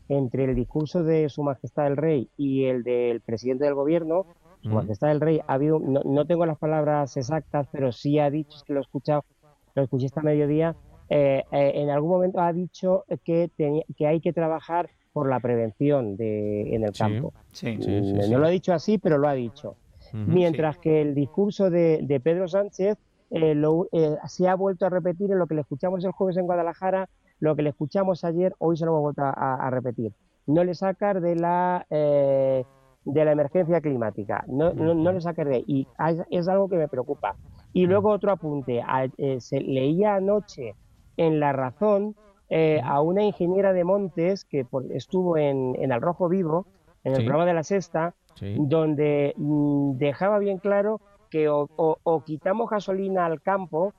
entre el discurso de Su Majestad el Rey y el del presidente del gobierno. Su Majestad el Rey ha habido, no tengo las palabras exactas, pero sí ha dicho, es que lo escuché esta mediodía, en algún momento ha dicho que hay que trabajar por la prevención en el campo. No lo ha dicho así, pero lo ha dicho. Mientras que el discurso de Pedro Sánchez se ha vuelto a repetir en lo que le escuchamos el jueves en Guadalajara, lo que le escuchamos ayer, hoy se lo hemos vuelto a repetir. No le sacar de la emergencia climática, no le sacar de ahí. Y es algo que me preocupa. Y luego otro apunte, leía anoche en La Razón a una ingeniera de montes que estuvo en Al Rojo Vivo, en el programa de La Sexta, donde dejaba bien claro que o quitamos gasolina al campo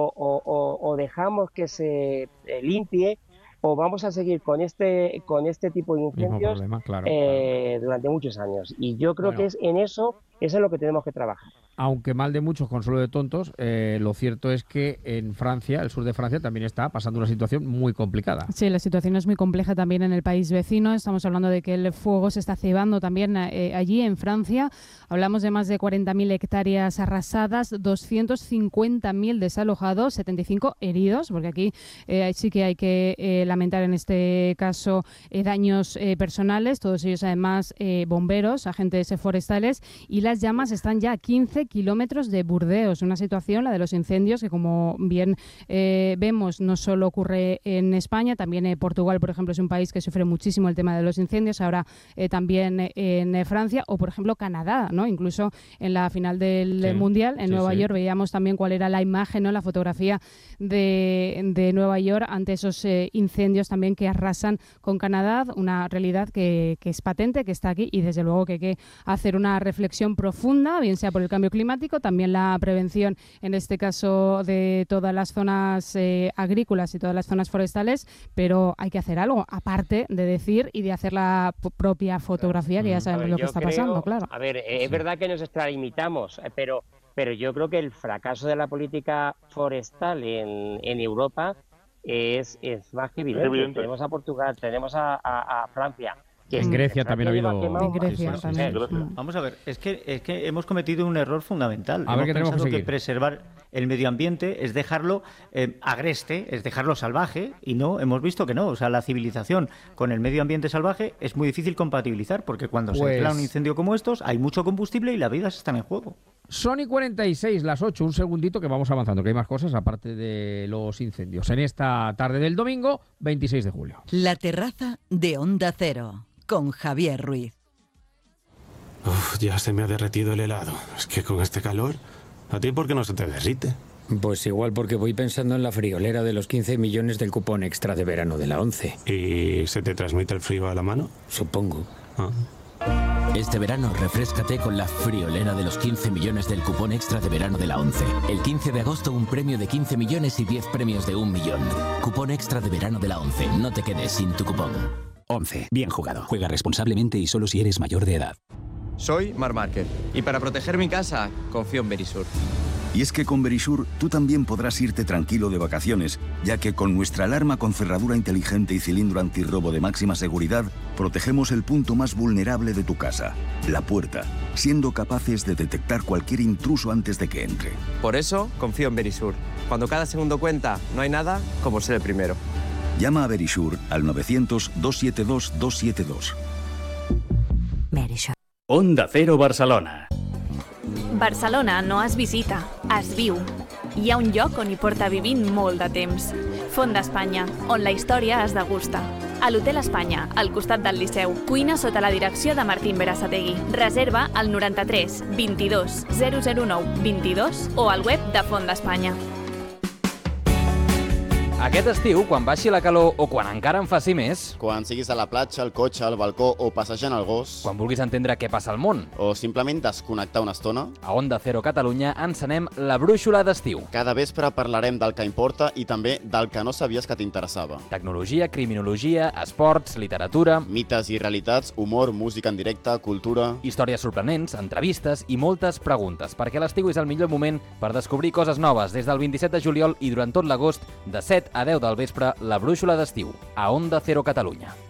o dejamos que se limpie, o vamos a seguir con este tipo de incendios problema, claro. Durante muchos años. Y yo creo que eso es en lo que tenemos que trabajar. Aunque mal de muchos, consuelo de tontos, lo cierto es que en Francia, el sur de Francia, también está pasando una situación muy complicada. Sí, la situación es muy compleja también en el país vecino. Estamos hablando de que el fuego se está cebando también allí en Francia. Hablamos de más de 40.000 hectáreas arrasadas, 250.000 desalojados, 75 heridos, porque aquí sí que hay que lamentar en este caso daños personales, todos ellos además bomberos, agentes forestales, y las llamas están ya a 15 kilómetros de Burdeos. Una situación, la de los incendios, que como bien vemos, no solo ocurre en España, también Portugal, por ejemplo, es un país que sufre muchísimo el tema de los incendios, ahora también en Francia, o por ejemplo Canadá, ¿no? Incluso en la final del Mundial en Nueva York veíamos también cuál era la imagen, ¿no? La fotografía de Nueva York ante esos incendios también que arrasan con Canadá, una realidad que es patente, que está aquí, y desde luego que hay que hacer una reflexión profunda, bien sea por el cambio climático, también la prevención, en este caso, de todas las zonas agrícolas y todas las zonas forestales, pero hay que hacer algo, aparte de decir y de hacer la propia fotografía, que ya sabemos lo que está pasando, claro. A ver, es verdad que nos extralimitamos, pero yo creo que el fracaso de la política forestal en Europa es más que evidente. Tenemos a Portugal, tenemos a Francia. En Grecia también ha habido... En Grecia también. Vamos a ver, es que hemos cometido un error fundamental. A ver, ¿qué tenemos que seguir? Que preservar el medio ambiente es dejarlo agreste, es dejarlo salvaje, y no, hemos visto que no. O sea, la civilización con el medio ambiente salvaje es muy difícil compatibilizar, porque cuando se declara un incendio como estos, hay mucho combustible y las vidas están en juego. Son y 46, las 8, un segundito que vamos avanzando, que hay más cosas aparte de los incendios. En esta tarde del domingo, 26 de julio. La terraza de Onda Cero, con Javier Ruiz. Ya se me ha derretido el helado. Es que con este calor, ¿a ti por qué no se te derrite? Pues igual porque voy pensando en la friolera de los 15 millones del cupón extra de verano de la 11. ¿Y se te transmite el frío a la mano? Supongo. Este verano refréscate con la friolera de los 15 millones del cupón extra de verano de la 11. El 15 de agosto un premio de 15 millones y 10 premios de 1 millón. Cupón extra de verano de la 11. No te quedes sin tu cupón. 11. Bien jugado. Juega responsablemente y solo si eres mayor de edad. Soy Marc Márquez y para proteger mi casa confío en Verisur. Y es que con Verisur tú también podrás irte tranquilo de vacaciones, ya que con nuestra alarma con cerradura inteligente y cilindro antirrobo de máxima seguridad, protegemos el punto más vulnerable de tu casa, la puerta, siendo capaces de detectar cualquier intruso antes de que entre. Por eso confío en Verisur. Cuando cada segundo cuenta, no hay nada como ser el primero. Llama a Verisur al 900-272-272. Verisur. Onda Cero Barcelona. Barcelona no es visita, es viu. Hi ha un lloc on hi porta vivint molt de temps. Font d'Espanya, on la història es degusta. A l'Hotel Espanya, al costat del Liceu. Cuina sota la direcció de Martín Berasategui. Reserva al 93 22 009 22 o al web de Font d'Espanya. Aquest estiu, quan baixi la calor o quan encara en faci més... Quan siguis a la platja, al cotxe, al balcó o passejant el gos... Quan vulguis entendre què passa al món... O simplement desconnectar una estona... A Onda Cero Catalunya encenem la brúixola d'estiu. Cada vespre parlarem del que importa i també del que no sabies que t'interessava. Tecnologia, criminologia, esports, literatura... Mites i realitats, humor, música en directe, cultura... Històries sorprenents, entrevistes i moltes preguntes, perquè l'estiu és el millor moment per descobrir coses noves des del 27 de juliol i durant tot l'agost, de 7 a 10 del vespre, la brúixola d'estiu, a Onda Cero Catalunya.